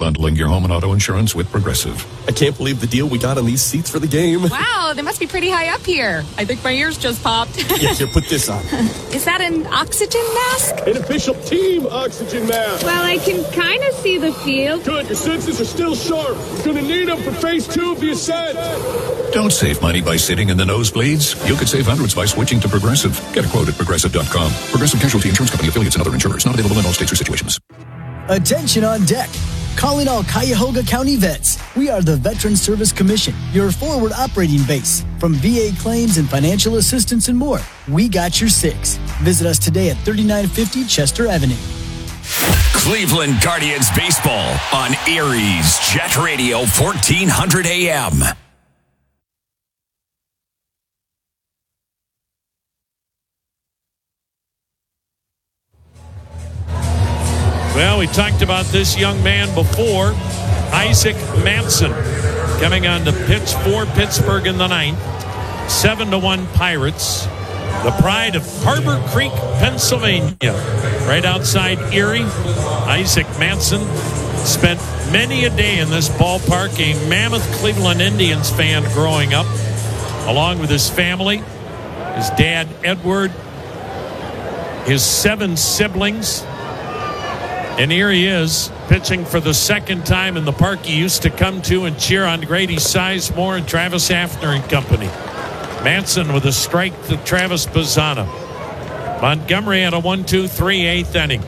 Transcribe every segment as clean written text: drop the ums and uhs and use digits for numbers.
Bundling your home and auto insurance with Progressive. I can't believe the deal we got on these seats for the game. Wow, they must be pretty high up here. I think my ears just popped. Yeah, here, put this on. Is that an oxygen mask? An official team oxygen mask. Well, I can kind of see the field. Good, your senses are still sharp. You're going to need them for phase 2 of the ascent. Don't save money by sitting in the nosebleeds. You could save hundreds by switching to Progressive. Get a quote at Progressive.com. Progressive Casualty Insurance Company affiliates and other insurers. Not available in all states or situations. Attention on deck. Calling all Cuyahoga County vets. We are the Veteran Service Commission, your forward operating base. From VA claims and financial assistance and more, we got your six. Visit us today at 3950 Chester Avenue. Cleveland Guardians baseball on Erie's Jet Radio 1400 AM. Well, we talked about this young man before, Isaac Manson, coming on to pitch for Pittsburgh in the ninth. 7-1 Pirates. The pride of Harbor Creek, Pennsylvania, right outside Erie. Isaac Manson spent many a day in this ballpark, a mammoth Cleveland Indians fan growing up, along with his family, his dad, Edward, his 7 siblings. And here he is, pitching for the second time in the park he used to come to and cheer on Grady Sizemore and Travis Hafner and company. Manson with a strike to Travis Bazzana. Montgomery had a 1-2-3 eighth inning.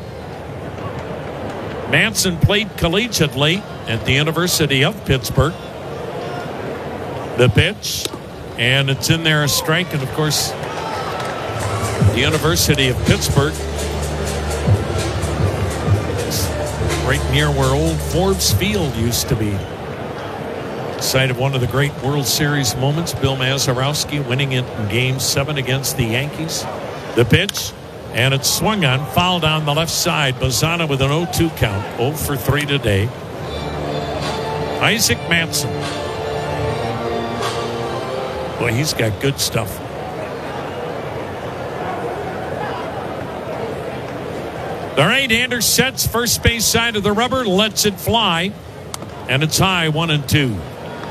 Manson played collegiately at the University of Pittsburgh. The pitch, and it's in there, a strike. And, of course, the University of Pittsburgh, right near where old Forbes Field used to be. Site of one of the great World Series moments, Bill Mazeroski winning it in Game 7 against the Yankees. The pitch, and it's swung on, foul down the left side. Bazzana with an 0-2 count, 0 for 3 today. Isaac Manson. Boy, he's got good stuff. The right-hander sets first base side of the rubber, lets it fly, and it's high, 1-2.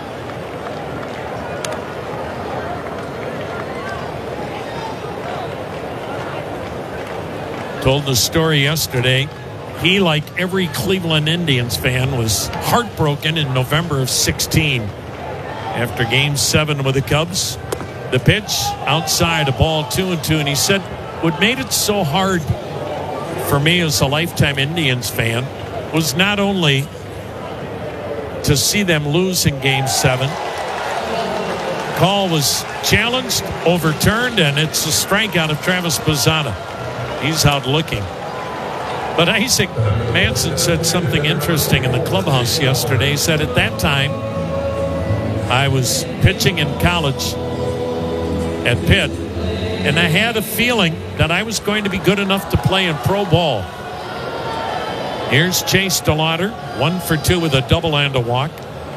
Told the story yesterday. He, like every Cleveland Indians fan, was heartbroken in November of 16 after Game 7 with the Cubs. The pitch outside, a ball 2-2, and he said, what made it so hard for me as a lifetime Indians fan was not only to see them lose in Game 7. Call was challenged, overturned, and it's a strikeout of Travis Bazzana. He's out looking. But Isaac Manson said something interesting in the clubhouse yesterday. He said, at that time, I was pitching in college at Pitt, and I had a feeling that I was going to be good enough to play in pro ball. Here's Chase DeLauder, 1 for 2 with a double and a walk.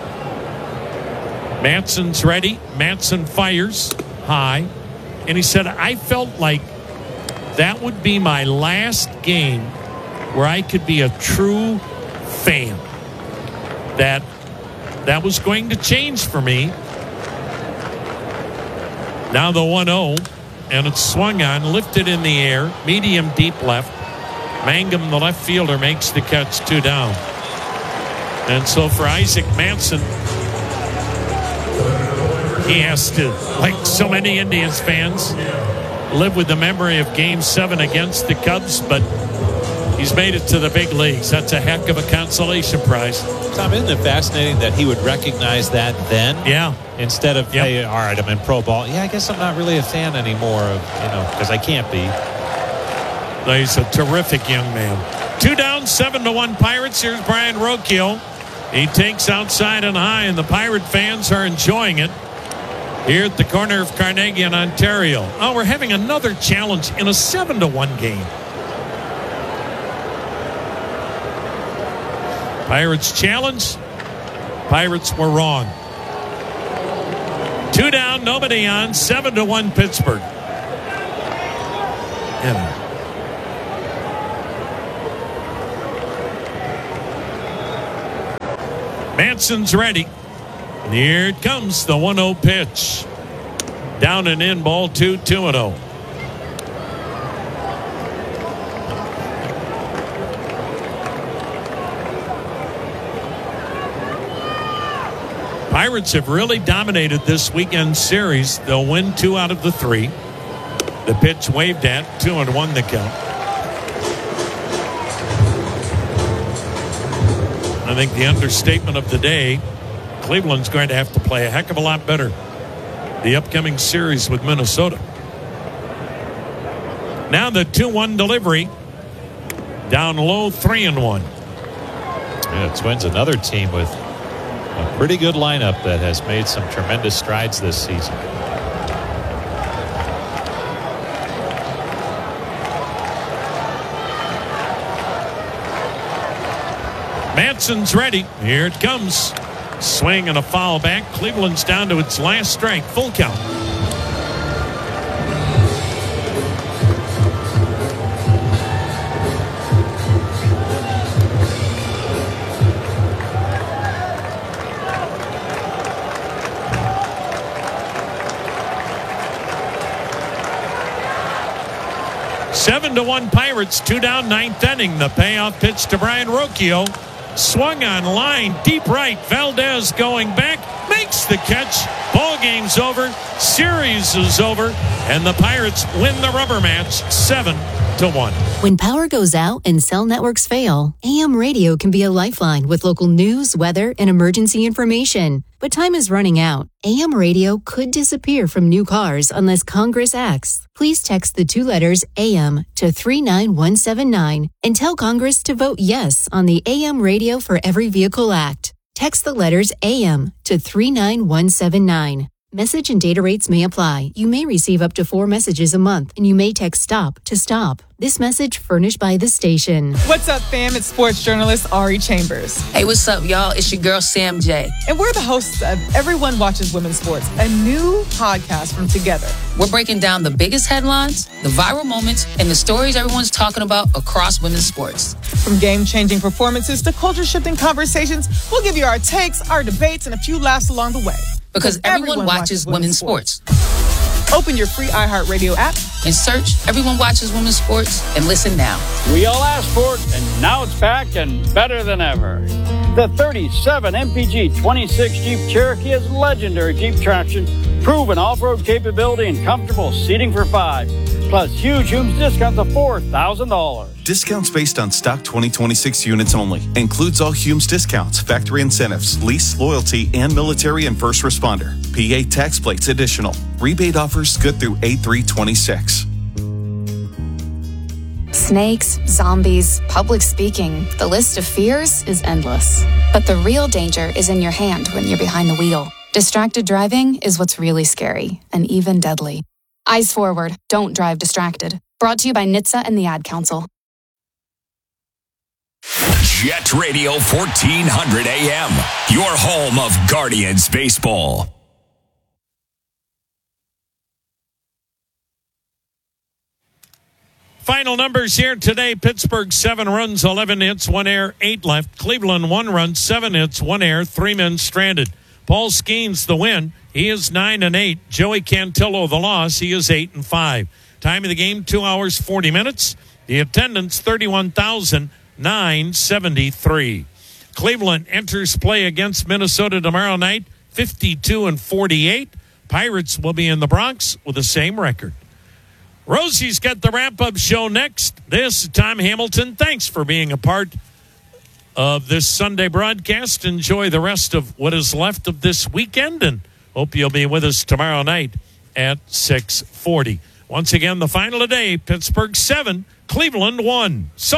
Manson's ready. Manson fires high. And he said, I felt like that would be my last game where I could be a true fan. That was going to change for me. Now the 1-0. And it's swung on, lifted in the air, medium deep left. Mangum, the left fielder, makes the catch, 2 down. And so for Isaac Manson, he has to, like so many Indians fans, live with the memory of Game 7 against the Cubs, but he's made it to the big leagues. That's a heck of a consolation prize. Tom, isn't it fascinating that he would recognize that then? Yeah. Instead of, hey, all right, I'm in pro ball. Yeah, I guess I'm not really a fan anymore, because I can't be. He's a terrific young man. 2 down, 7-1 Pirates. Here's Brian Rocchio. He takes outside and high, and the Pirate fans are enjoying it here at the corner of Carnegie and Ontario. Oh, we're having another challenge in a 7-1 game. Pirates challenge. Pirates were wrong. 2 down, nobody on, 7-1 Pittsburgh. Manson's ready. And here it comes, the 1-0 pitch. Down and in, ball 2-0. Pirates have really dominated this weekend series. They'll win 2 out of the 3. The pitch waved at, 2-1 the count. I think the understatement of the day, Cleveland's going to have to play a heck of a lot better the upcoming series with Minnesota. Now the 2-1 delivery. Down low, 3-1. Yeah, Twins, another team with a pretty good lineup that has made some tremendous strides this season. Manson's ready. Here it comes. Swing and a foul back. Cleveland's down to its last strike. Full count. Seven to 1 Pirates, 2 down, 9th inning. The payoff pitch to Brian Rocchio. Swung on line, deep right. Valdez going back, makes the catch. Ball game's over. Series is over. And the Pirates win the rubber match 7-1. When power goes out and cell networks fail, AM radio can be a lifeline with local news, weather, and emergency information. But time is running out. AM radio could disappear from new cars unless Congress acts. Please text the 2 letters AM to 39179 and tell Congress to vote yes on the AM Radio for Every Vehicle Act. Text the letters AM to 39179. Message and data rates may apply. You may receive up to 4 messages a month, and you may text STOP to stop. This message furnished by the station. What's up, fam? It's sports journalist Ari Chambers. Hey, what's up, y'all? It's your girl, Sam J. And we're the hosts of Everyone Watches Women's Sports, a new podcast from Together. We're breaking down the biggest headlines, the viral moments, and the stories everyone's talking about across women's sports. From game-changing performances to culture-shifting conversations, we'll give you our takes, our debates, and a few laughs along the way. Because everyone watches women's sports. Open your free iHeartRadio app and search Everyone Watches Women's Sports and listen now. We all asked for it, and now it's back and better than ever. The 37 MPG 26 Jeep Cherokee has legendary Jeep traction, proven off-road capability, and comfortable seating for 5. Plus huge Humes discounts of $4,000. Discounts based on stock 2026 units only. Includes all Humes discounts, factory incentives, lease, loyalty, and military and first responder. PA tax plates additional. Rebate offers good through 8/3/26. Snakes, zombies, public speaking. The list of fears is endless. But the real danger is in your hand when you're behind the wheel. Distracted driving is what's really scary and even deadly. Eyes forward. Don't drive distracted. Brought to you by NHTSA and the Ad Council. Jet Radio 1400 AM, your home of Guardians baseball. Final numbers here today. Pittsburgh 7 runs, 11 hits, 1 error, 8 left. Cleveland 1 run, 7 hits, 1 error, 3 men stranded. Paul Skeens the win. He is 9-8. Joey Cantillo the loss. He is 8-5. Time of the game 2 hours 40 minutes. The attendance 31,973. Cleveland enters play against Minnesota tomorrow night 52-48. Pirates will be in the Bronx with the same record. Rosie's got the wrap-up show next. This is Tom Hamilton. Thanks for being a part of this Sunday broadcast. Enjoy the rest of what is left of this weekend, and hope you'll be with us tomorrow night at 6:40. Once again, the final today, Pittsburgh 7, Cleveland 1. So